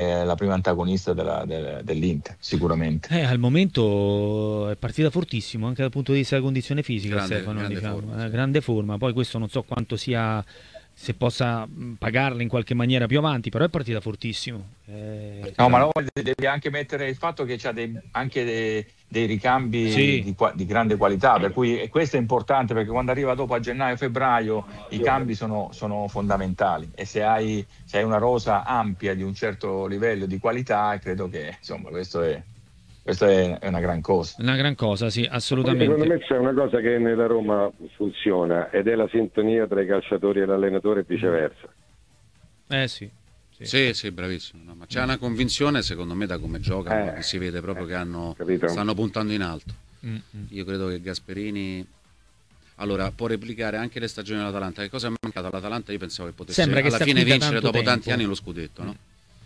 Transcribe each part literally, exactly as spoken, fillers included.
è la prima antagonista della, del, dell'Inter, sicuramente. Eh, al momento è partita fortissimo anche dal punto di vista della condizione fisica, Grande, Stefano, grande diciamo. forma, Eh, sì. grande forma, poi questo non so quanto sia, se possa mh, pagarla in qualche maniera più avanti, però è partita fortissimo. Eh, No, ma no, devi anche mettere il fatto che c'ha dei, anche dei, dei ricambi Sì. di, qua- di grande qualità, per cui e questo è importante perché quando arriva dopo a gennaio-febbraio i cambi sono, sono fondamentali e se hai, se hai una rosa ampia di un certo livello di qualità, credo che insomma questo è, questo è, è una gran cosa. Una gran cosa, sì, Poi assolutamente. secondo me c'è una cosa che nella Roma funziona ed è la sintonia tra i calciatori e l'allenatore e viceversa. Eh sì. Sì, sì, bravissimo. No, ma c'è una convinzione, secondo me, da come giocano, Eh, che si vede proprio che hanno, capito? stanno puntando in alto. Mm-mm. Io credo che Gasperini, allora, può replicare anche le stagioni dell'Atalanta. Che cosa è mancato all'Atalanta? Io pensavo che potesse Sembra che alla sta fine qui da vincere tanto dopo tanti tempo. anni lo scudetto, no?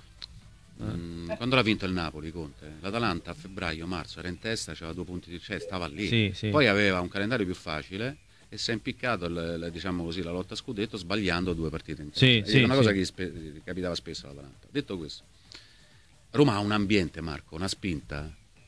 Mm, quando l'ha vinto il Napoli, Conte, l'Atalanta a febbraio, marzo era in testa, c'aveva due punti di cioè, stava lì. Sì, sì. Poi aveva un calendario più facile e si è impiccato il- il- diciamo così, la lotta a scudetto sbagliando due partite in testa. Sì, Ed sì, è una cosa sì. che spe- capitava spesso all'Atalanta. Detto questo, Roma ha un ambiente, Marco, una spinta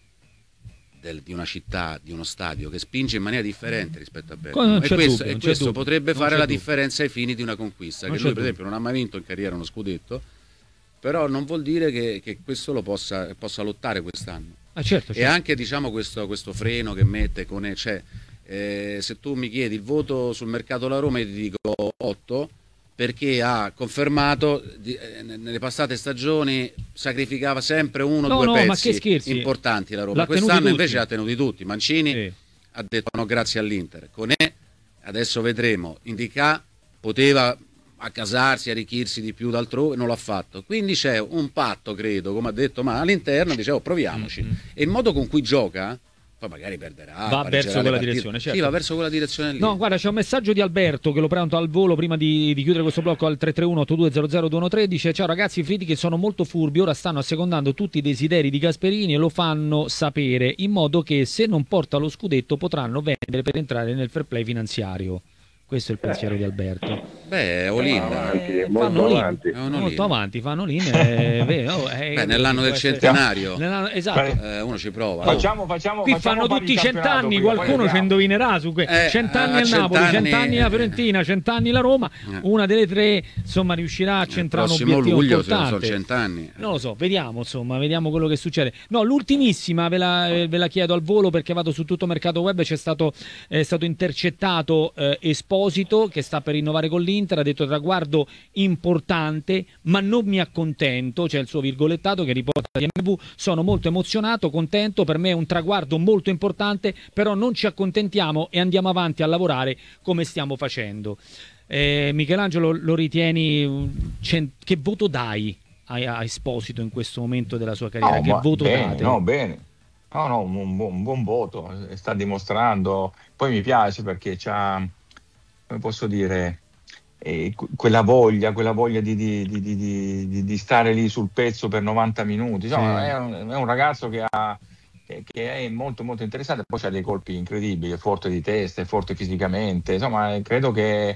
del- di una città, di uno stadio che spinge in maniera differente rispetto a Non Bergamo. E c'è questo, dubbio, e non c'è questo dubbio, potrebbe non fare c'è la dubbio. differenza ai fini di una conquista. Non Che c'è lui, per dubbio. esempio, non ha mai vinto in carriera uno scudetto, però non vuol dire che, che questo lo possa, possa lottare quest'anno. Ah, certo, E certo. anche diciamo questo, questo freno che mette con cioè, eh, se tu mi chiedi il voto sul mercato della Roma io ti dico otto perché ha confermato di- eh, nelle passate stagioni sacrificava sempre uno o No, due no, ma pezzi che scherzi. importanti la Roma. L'ha tenuti Quest'anno tutti. invece ha tenuti tutti. Mancini Sì. ha detto no grazie all'Inter. Conè adesso vedremo, Indica poteva accasarsi, arricchirsi di più d'altrove, non l'ha fatto. Quindi c'è un patto, credo, come ha detto, ma all'interno dicevo proviamoci. Mm-hmm. E il modo con cui gioca, poi magari perderà, Va pareggerà verso le quella partite. direzione, certo. Sì, va verso quella direzione lì. No, guarda, c'è un messaggio di Alberto che lo prendo al volo prima di, di chiudere questo blocco al tre tre uno otto due zero zero due uno tre. Dice: ciao ragazzi, i Fritti che sono molto furbi, ora stanno assecondando tutti i desideri di Gasperini e lo fanno sapere, in modo che se non porta lo scudetto potranno vendere per entrare nel fair play finanziario. Questo è il pensiero di Alberto. Beh, Olin. Avanti, Eh, molto fanno lì. avanti. È un all-in. Molto avanti, fanno lì. eh, vero, eh, Beh, nell'anno può del essere- centenario, Nell'anno- esatto. eh, uno ci prova. Facciamo, facciamo, Qui facciamo fanno fare tutti il campionato cent'anni, prima, poi qualcuno ci vediamo. indovinerà su que- Eh, cent'anni a il Napoli, cent'anni- cent'anni la Fiorentina, cent'anni la Roma, Eh. una delle tre insomma riuscirà a Il centrare un prossimo obiettivo luglio se sono importante. cent'anni. Non lo so, vediamo insomma, vediamo quello che succede. No, l'ultimissima ve la, eh, ve la chiedo al volo perché vado su tutto mercato web, c'è stato, è stato intercettato eh, Esposito che sta per rinnovare con l'Inter, ha detto traguardo importante, ma non mi accontento, c'è il suo virgolettato che riporta di M V, sono molto emozionato, contento, per me è un traguardo molto importante, però non ci accontentiamo e andiamo avanti a lavorare come stiamo facendo. Eh, Michelangelo, lo ritieni, uh, cen- che voto dai a, a Esposito in questo momento della sua carriera? No, che ma voto bene, date? no, bene. No, no, un, buon, un buon voto, eh, sta dimostrando. Poi mi piace perché c'ha, come posso dire, eh, que- quella voglia, quella voglia di, di- di- di- di- di- di stare lì sul pezzo per novanta minuti. Insomma, Sì. è, un, è un ragazzo che, ha, che, che è molto molto interessante, poi ha dei colpi incredibili, è forte di testa, è forte fisicamente. Insomma, eh, credo che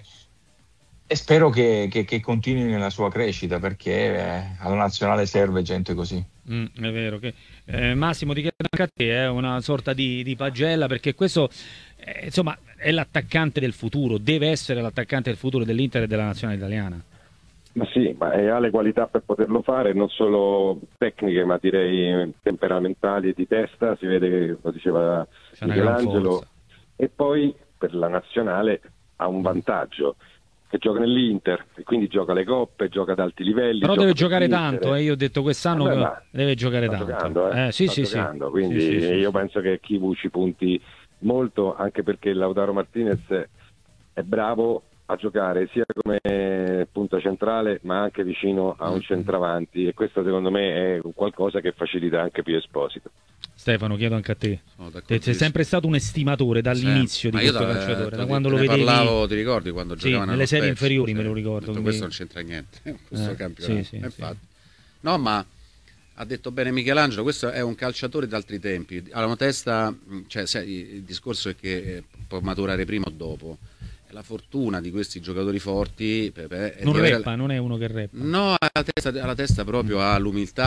e spero che, che- che continui nella sua crescita perché eh, alla nazionale serve gente così. Mm, è vero che eh, Massimo ti chiedo anche a te, è una sorta di, di pagella perché questo eh, insomma è l'attaccante del futuro, deve essere l'attaccante del futuro dell'Inter e della nazionale italiana. Ma sì, ma e ha le qualità per poterlo fare, non solo tecniche, ma direi temperamentali e di testa, si vede che lo diceva C'è una gran Michelangelo, forza. e poi per la nazionale ha un vantaggio, che gioca nell'Inter, e quindi gioca le coppe, gioca ad alti livelli. Però gioca deve per giocare vincere. tanto, eh, io ho detto quest'anno Vabbè, che ma deve giocare sta tanto. giocando, eh, Eh, sì, sta sì, giocando, sì. quindi Sì, sì, sì, io sì. penso che Kivu ci punti molto, anche perché Lautaro Martinez è bravo a giocare sia come punta centrale ma anche vicino a un centravanti, e questo secondo me è qualcosa che facilita anche più Esposito. Stefano, chiedo anche a te. Sono Te- Sei d'accordissimo. sempre stato un estimatore dall'inizio Ma di io questo da- calciatore, da te- quando te lo ne vedevi. parlavo, ti ricordi quando Sì, giocavano nelle allo serie Spezia? inferiori, me Sì. lo ricordo, Ho detto, quindi- questo non c'entra niente in questo Eh, campionato. sì, sì, Eh, sì. infatti. No, ma ha detto bene Michelangelo, questo è un calciatore d'altri tempi. Ha una testa, cioè, sai, il discorso è che eh, può maturare prima o dopo. E la fortuna di questi giocatori forti Pepe, è Non di avere- reppa, non è uno che reppa. No, alla testa, alla testa proprio ha l'umiltà